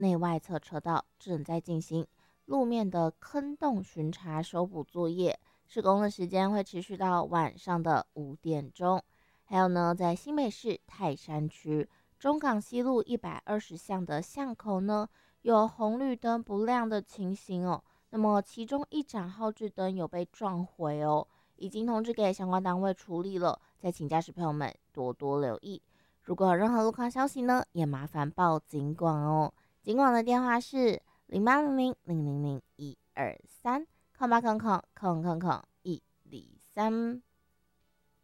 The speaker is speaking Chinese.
内外侧车道正在进行路面的坑洞巡查修补作业，施工的时间会持续到晚上的5点钟。还有呢，在新北市泰山区中港西路120巷的巷口呢，有红绿灯不亮的情形哦。那么其中一盏号志灯有被撞毁哦，已经通知给相关单位处理了，再请驾驶朋友们多多留意。如果有任何路况消息呢，也麻烦报警广哦。警广的电话是0800000123，0800000123。